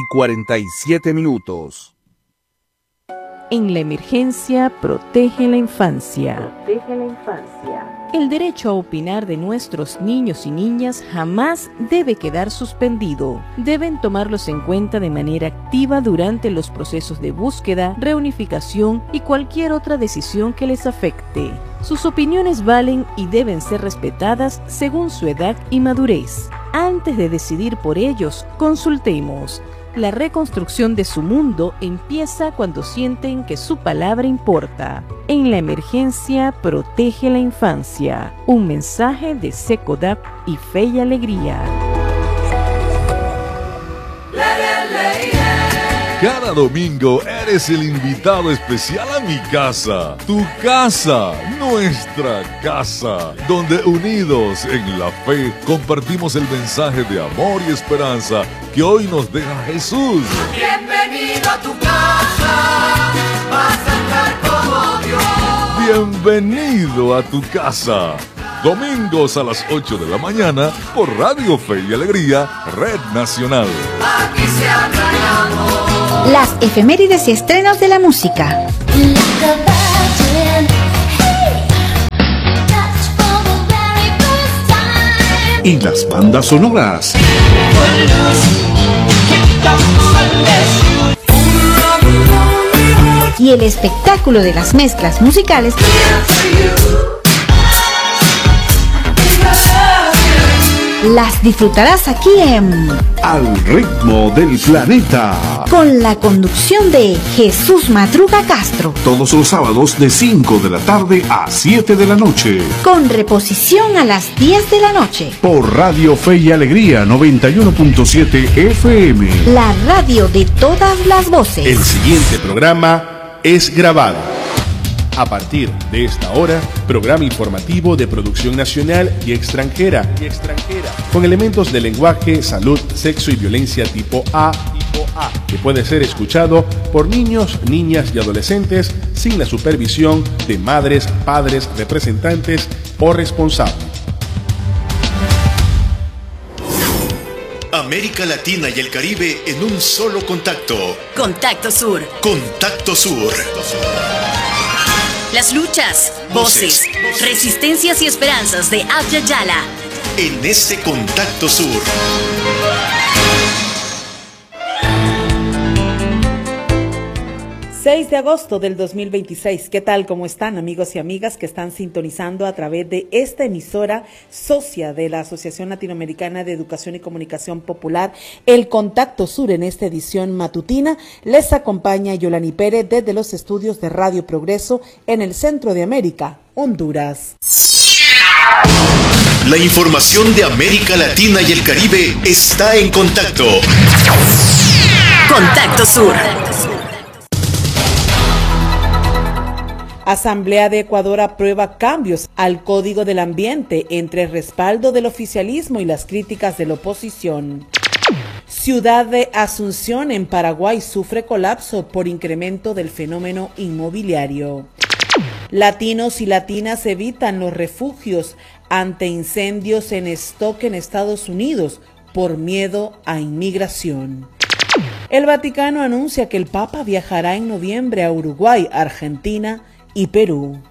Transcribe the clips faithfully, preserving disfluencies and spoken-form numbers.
cuarenta y siete minutos. En la emergencia, protege la infancia. Protege la infancia. El derecho a opinar de nuestros niños y niñas jamás debe quedar suspendido. Deben tomarlos en cuenta de manera activa durante los procesos de búsqueda, reunificación y cualquier otra decisión que les afecte. Sus opiniones valen y deben ser respetadas según su edad y madurez. Antes de decidir por ellos, consultemos. La reconstrucción de su mundo empieza cuando sienten que su palabra importa. En la emergencia, protege la infancia. Un mensaje de SECODAP y Fe y Alegría. Cada domingo eres el invitado especial a mi casa, tu casa, nuestra casa, donde unidos en la fe compartimos el mensaje de amor y esperanza que hoy nos deja Jesús. Bienvenido a tu casa, vas a estar como Dios. Bienvenido a tu casa. Domingos a las ocho de la mañana por Radio Fe y Alegría, Red Nacional. Aquí se habla de amor. Las efemérides y estrenos de la música. Y las bandas sonoras. Y el espectáculo de las mezclas musicales. Las disfrutarás aquí en Al ritmo del planeta, con la conducción de Jesús Madruga Castro. Todos los sábados de cinco de la tarde a siete de la noche. Con reposición a las diez de la noche. Por Radio Fe y Alegría noventa y uno punto siete F M. La radio de todas las voces. El siguiente programa es grabado. A partir de esta hora, programa informativo de producción nacional y extranjera, y extranjera, con elementos de lenguaje, salud, sexo y violencia tipo A, tipo A, que puede ser escuchado por niños, niñas y adolescentes sin la supervisión de madres, padres, representantes o responsables. América Latina y el Caribe en un solo contacto. Contacto Sur. Contacto Sur. Las luchas, voces, voces, resistencias y esperanzas de Abya Yala. En este Contacto Sur. seis de agosto del dos mil veintiséis. ¿Qué tal? ¿Cómo están, amigos y amigas que están sintonizando a través de esta emisora socia de la Asociación Latinoamericana de Educación y Comunicación Popular, el Contacto Sur? En esta edición matutina les acompaña Yolani Pérez desde los estudios de Radio Progreso en el centro de América, Honduras. La información de América Latina y el Caribe está en contacto. Contacto Sur. Asamblea de Ecuador aprueba cambios al Código del Ambiente entre el respaldo del oficialismo y las críticas de la oposición. Ciudad de Asunción en Paraguay sufre colapso por incremento del fenómeno inmobiliario. Latinos y latinas evitan los refugios ante incendios en stock en Estados Unidos por miedo a inmigración. El Vaticano anuncia que el Papa viajará en noviembre a Uruguay, Argentina y Perú.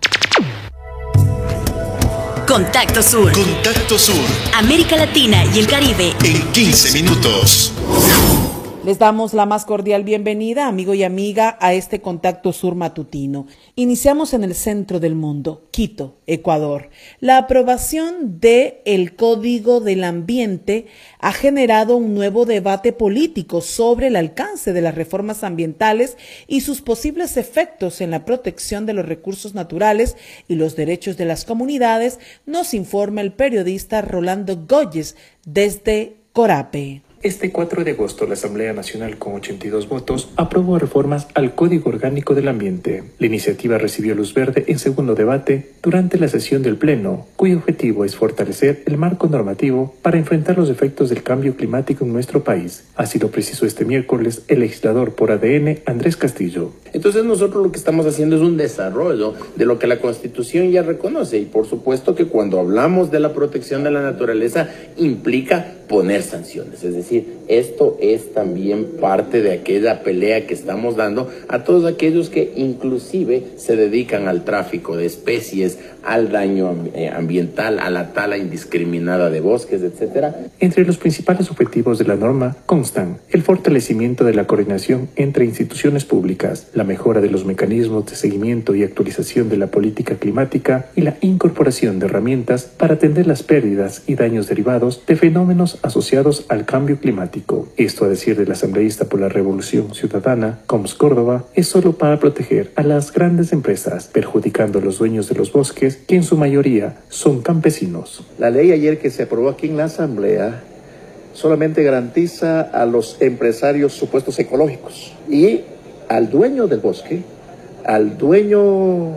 Contacto Sur. Contacto Sur. América Latina y el Caribe. En quince minutos. Les damos la más cordial bienvenida, amigo y amiga, a este Contacto Sur matutino. Iniciamos en el centro del mundo, Quito, Ecuador. La aprobación del Código del Ambiente ha generado un nuevo debate político sobre el alcance de las reformas ambientales y sus posibles efectos en la protección de los recursos naturales y los derechos de las comunidades, nos informa el periodista Rolando Goyes desde Corape. Este cuatro de agosto, la Asamblea Nacional, con ochenta y dos votos, aprobó reformas al Código Orgánico del Ambiente. La iniciativa recibió luz verde en segundo debate durante la sesión del Pleno, cuyo objetivo es fortalecer el marco normativo para enfrentar los efectos del cambio climático en nuestro país. Así lo precisó este miércoles el legislador por A D N, Andrés Castillo. Entonces nosotros lo que estamos haciendo es un desarrollo de lo que la Constitución ya reconoce, y por supuesto que cuando hablamos de la protección de la naturaleza implica poner sanciones. Es decir, esto es también parte de aquella pelea que estamos dando a todos aquellos que inclusive se dedican al tráfico de especies, al daño ambiental, a la tala indiscriminada de bosques, etcétera. Entre los principales objetivos de la norma constan el fortalecimiento de la coordinación entre instituciones públicas, la mejora de los mecanismos de seguimiento y actualización de la política climática y la incorporación de herramientas para atender las pérdidas y daños derivados de fenómenos asociados al cambio climático. Esto, a decir del asambleísta por la Revolución Ciudadana, Coms Córdoba, es solo para proteger a las grandes empresas, perjudicando a los dueños de los bosques, que en su mayoría son campesinos. La ley ayer que se aprobó aquí en la Asamblea solamente garantiza a los empresarios supuestos ecológicos y al dueño del bosque, al dueño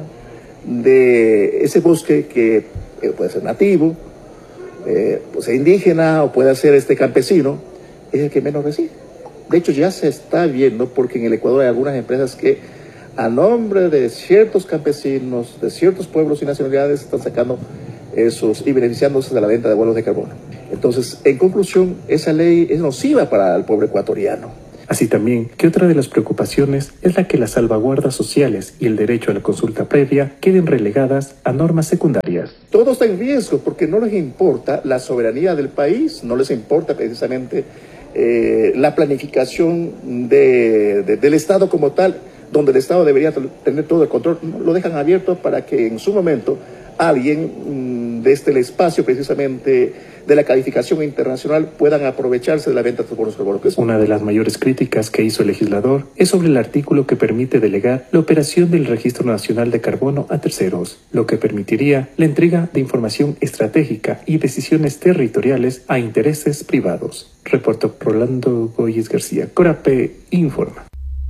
de ese bosque que puede ser nativo, eh, puede ser indígena o puede ser este campesino, es el que menos recibe. De hecho ya se está viendo porque en el Ecuador hay algunas empresas que a nombre de ciertos campesinos, de ciertos pueblos y nacionalidades están sacando esos y beneficiándose de la venta de vuelos de carbono. Entonces, en conclusión, esa ley es nociva para el pueblo ecuatoriano. Así también que otra de las preocupaciones es la que las salvaguardas sociales y el derecho a la consulta previa queden relegadas a normas secundarias. Todo está en riesgo porque no les importa la soberanía del país, no les importa precisamente eh, la planificación de, de, del Estado como tal, donde el Estado debería tener todo el control. Lo dejan abierto para que en su momento alguien mmm, desde el espacio precisamente de la calificación internacional puedan aprovecharse de la venta de bonos de carbono. Una de las mayores críticas que hizo el legislador es sobre el artículo que permite delegar la operación del Registro Nacional de Carbono a terceros, lo que permitiría la entrega de información estratégica y decisiones territoriales a intereses privados. Reportó Rolando Boyes García. Corape informa.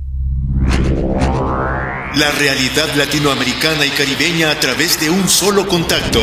La realidad latinoamericana y caribeña a través de un solo contacto.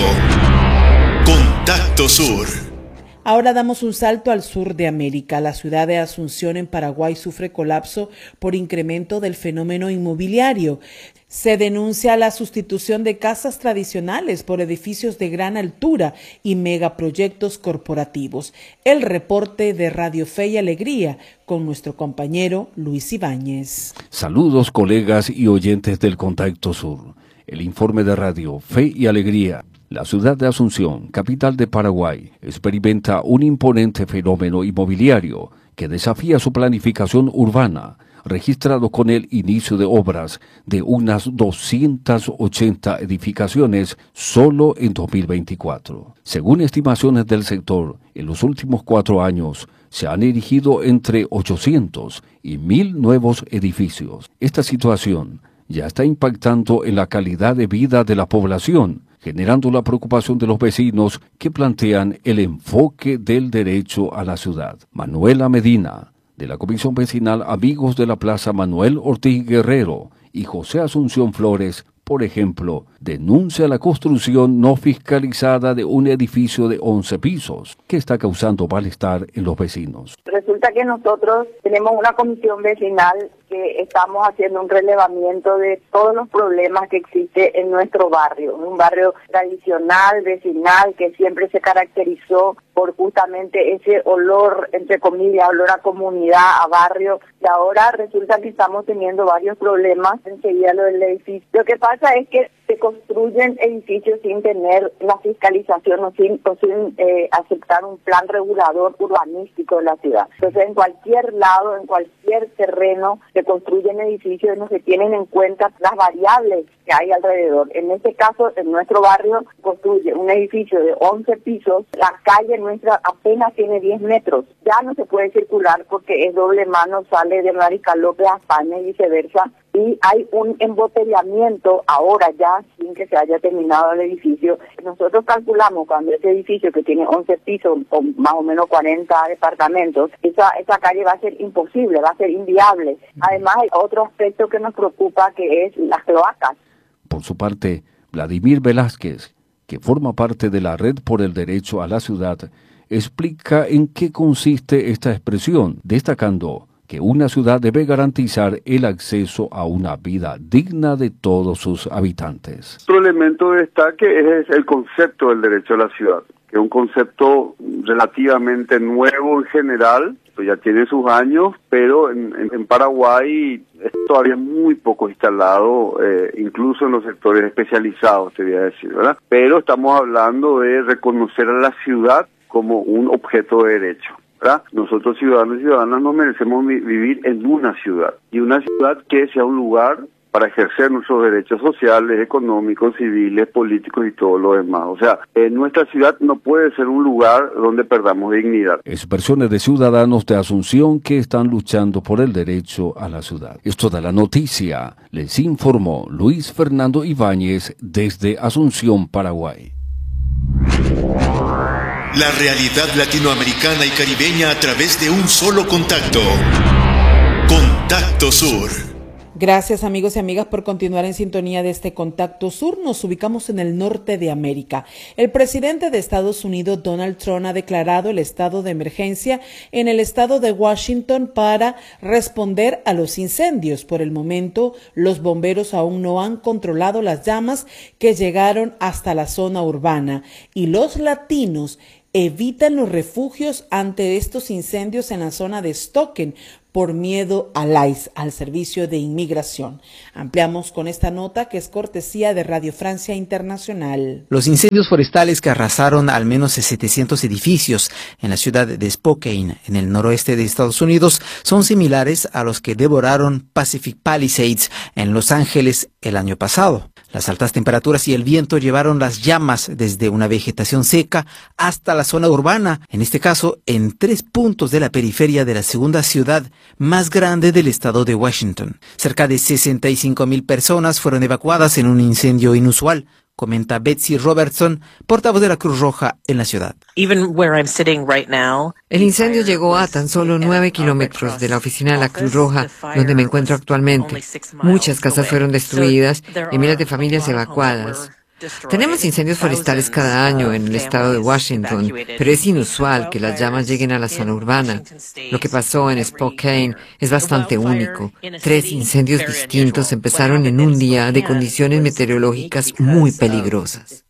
Contacto Sur. Ahora damos un salto al sur de América. La ciudad de Asunción en Paraguay sufre colapso por incremento del fenómeno inmobiliario. Se denuncia la sustitución de casas tradicionales por edificios de gran altura y megaproyectos corporativos. El reporte de Radio Fe y Alegría con nuestro compañero Luis Ibáñez. Saludos, colegas y oyentes del Contacto Sur. El informe de Radio Fe y Alegría. La ciudad de Asunción, capital de Paraguay, experimenta un imponente fenómeno inmobiliario que desafía su planificación urbana, registrado con el inicio de obras de unas doscientas ochenta edificaciones solo en dos mil veinticuatro. Según estimaciones del sector, en los últimos cuatro años se han erigido entre ochocientos y mil nuevos edificios. Esta situación ya está impactando en la calidad de vida de la población, generando la preocupación de los vecinos que plantean el enfoque del derecho a la ciudad. Manuela Medina, de la Comisión Vecinal Amigos de la Plaza Manuel Ortiz Guerrero, y José Asunción Flores, por ejemplo, denuncia la construcción no fiscalizada de un edificio de once pisos, que está causando malestar en los vecinos. Resulta que nosotros tenemos una comisión vecinal que estamos haciendo un relevamiento de todos los problemas que existe en nuestro barrio, un barrio tradicional, vecinal, que siempre se caracterizó por justamente ese olor, entre comillas, olor a comunidad, a barrio, y ahora resulta que estamos teniendo varios problemas, enseguida lo del edificio. Lo que pasa es que se construyen edificios sin tener la fiscalización o sin, o sin eh, aceptar un plan regulador urbanístico de la ciudad. Entonces, en cualquier lado, en cualquier terreno, se construyen edificios y no se tienen en cuenta las variables que hay alrededor. En este caso, en nuestro barrio, construye un edificio de once pisos, la calle nuestra apenas tiene diez metros. Ya no se puede circular porque es doble mano, sale de Mariscal López a España y viceversa. Y hay un embotellamiento ahora ya, sin que se haya terminado el edificio. Nosotros calculamos cuando ese edificio que tiene once pisos o más o menos cuarenta departamentos, esa, esa calle va a ser imposible, va a ser inviable. Además hay otro aspecto que nos preocupa, que es las cloacas. Por su parte, Vladimir Velázquez, que forma parte de la Red por el Derecho a la Ciudad, explica en qué consiste esta expresión, destacando que una ciudad debe garantizar el acceso a una vida digna de todos sus habitantes. Otro elemento está que es el concepto del derecho a la ciudad. que es un concepto relativamente nuevo en general, pues ya tiene sus años, pero en, en, en Paraguay es todavía muy poco instalado, eh, incluso en los sectores especializados, te voy a decir, ¿verdad? Pero estamos hablando de reconocer a la ciudad como un objeto de derecho, ¿verdad? Nosotros ciudadanos y ciudadanas nos merecemos vi- vivir en una ciudad, y una ciudad que sea un lugar para ejercer nuestros derechos sociales, económicos, civiles, políticos y todo lo demás. O sea, en nuestra ciudad no puede ser un lugar donde perdamos dignidad. Expresiones de ciudadanos de Asunción que están luchando por el derecho a la ciudad. Esto da la noticia. Les informó Luis Fernando Ibáñez desde Asunción, Paraguay. La realidad latinoamericana y caribeña a través de un solo contacto. Contacto Sur. Gracias amigos y amigas por continuar en sintonía de este Contacto Sur. Nos ubicamos en el norte de América. El presidente de Estados Unidos, Donald Trump, ha declarado el estado de emergencia en el estado de Washington para responder a los incendios. Por el momento, los bomberos aún no han controlado las llamas que llegaron hasta la zona urbana y los latinos evitan los refugios ante estos incendios en la zona de Stockton por miedo al I C E, al Servicio de Inmigración. Ampliamos con esta nota que es cortesía de Radio Francia Internacional. Los incendios forestales que arrasaron al menos setecientos edificios en la ciudad de Spokane, en el noroeste de Estados Unidos, son similares a los que devoraron Pacific Palisades en Los Ángeles el año pasado. Las altas temperaturas y el viento llevaron las llamas desde una vegetación seca hasta la zona urbana, en este caso en tres puntos de la periferia de la segunda ciudad más grande del estado de Washington. Cerca de sesenta y cinco mil personas fueron evacuadas en un incendio inusual, comenta Betsy Robertson, portavoz de la Cruz Roja en la ciudad. El incendio llegó a tan solo nueve kilómetros de la oficina de la Cruz Roja, donde me encuentro actualmente. Muchas casas fueron destruidas y miles de familias evacuadas. Tenemos incendios forestales cada año en el estado de Washington, pero es inusual que las llamas lleguen a la zona urbana. Lo que pasó en Spokane es bastante único. Tres incendios distintos empezaron en un día de condiciones meteorológicas muy peligrosas.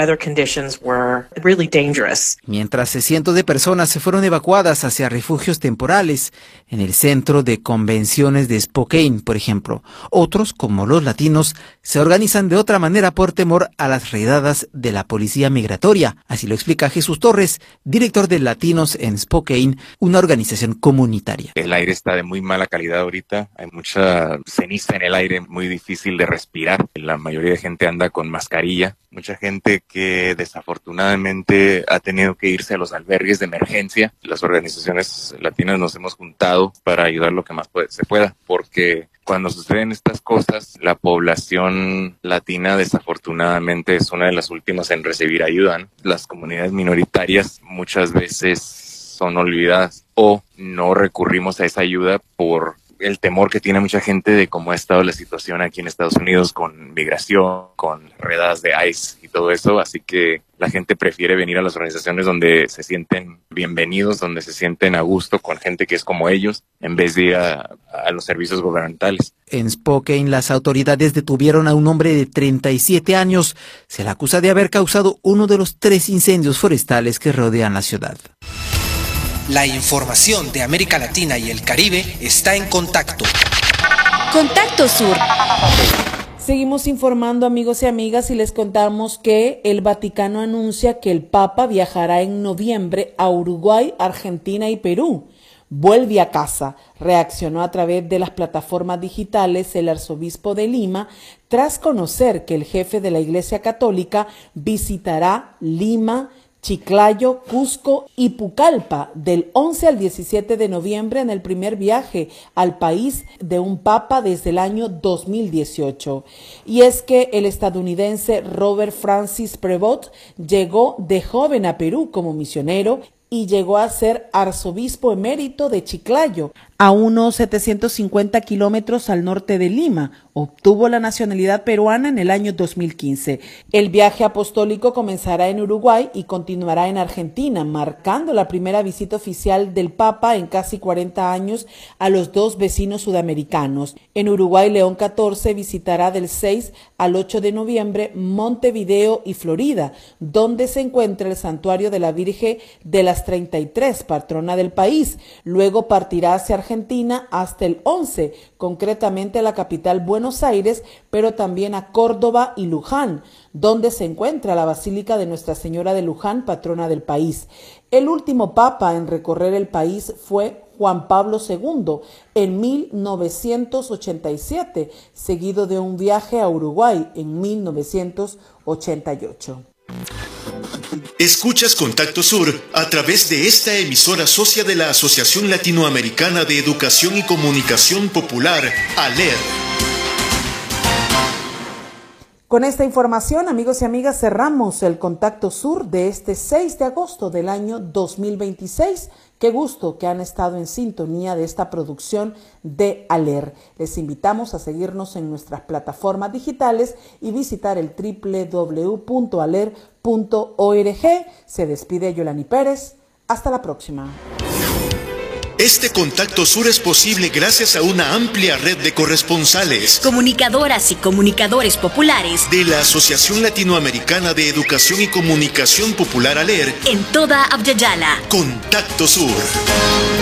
Mientras cientos de personas se fueron evacuadas hacia refugios temporales en el centro de convenciones de Spokane, por ejemplo, otros, como los latinos, se organizan de otra manera por temor a a las redadas de la policía migratoria. Así lo explica Jesús Torres, director de Latinos en Spokane, una organización comunitaria. El aire está de muy mala calidad ahorita, hay mucha ceniza en el aire, muy difícil de respirar. La mayoría de gente anda con mascarilla. Mucha gente que desafortunadamente ha tenido que irse a los albergues de emergencia. Las organizaciones latinas nos hemos juntado para ayudar lo que más puede, se pueda, porque cuando suceden estas cosas, la población latina desafortunadamente es una de las últimas en recibir ayuda. Las comunidades minoritarias muchas veces son olvidadas o no recurrimos a esa ayuda por el temor que tiene mucha gente de cómo ha estado la situación aquí en Estados Unidos con migración, con redadas de ICE y todo eso, así que la gente prefiere venir a las organizaciones donde se sienten bienvenidos, donde se sienten a gusto con gente que es como ellos, en vez de ir a, a los servicios gubernamentales. En Spokane, las autoridades detuvieron a un hombre de treinta y siete años. Se le acusa de haber causado uno de los tres incendios forestales que rodean la ciudad. La información de América Latina y el Caribe está en Contacto. Contacto Sur. Seguimos informando, amigos y amigas, y les contamos que el Vaticano anuncia que el Papa viajará en noviembre a Uruguay, Argentina y Perú. Vuelve a casa, reaccionó a través de las plataformas digitales el arzobispo de Lima tras conocer que el jefe de la Iglesia Católica visitará Lima, Chiclayo, Cusco y Pucallpa del once al diecisiete de noviembre en el primer viaje al país de un papa desde el año dos mil dieciocho. Y es que el estadounidense Robert Francis Prevost llegó de joven a Perú como misionero y llegó a ser arzobispo emérito de Chiclayo, a unos setecientos cincuenta kilómetros al norte de Lima. Obtuvo la nacionalidad peruana en el año dos mil quince. El viaje apostólico comenzará en Uruguay y continuará en Argentina, marcando la primera visita oficial del Papa en casi cuarenta años a los dos vecinos sudamericanos. En Uruguay, León catorce visitará del seis al ocho de noviembre Montevideo y Florida, donde se encuentra el santuario de la Virgen de las treinta y tres, patrona del país. Luego partirá hacia Argentina hasta el once, concretamente a la capital Buenos Aires, pero también a Córdoba y Luján, donde se encuentra la Basílica de Nuestra Señora de Luján, patrona del país. El último papa en recorrer el país fue Juan Pablo segundo en mil novecientos ochenta y siete, seguido de un viaje a Uruguay en mil novecientos ochenta y ocho. Escuchas Contacto Sur a través de esta emisora socia de la Asociación Latinoamericana de Educación y Comunicación Popular, ALER. Con esta información, amigos y amigas, cerramos el Contacto Sur de este seis de agosto del año dos mil veintiséis. Qué gusto que han estado en sintonía de esta producción de ALER. Les invitamos a seguirnos en nuestras plataformas digitales y visitar el doble u doble u doble u punto aler punto org. Se despide Yolani Pérez. Hasta la próxima. Este Contacto Sur es posible gracias a una amplia red de corresponsales, comunicadoras y comunicadores populares de la Asociación Latinoamericana de Educación y Comunicación Popular, ALER, en toda Abya Yala. Contacto Sur.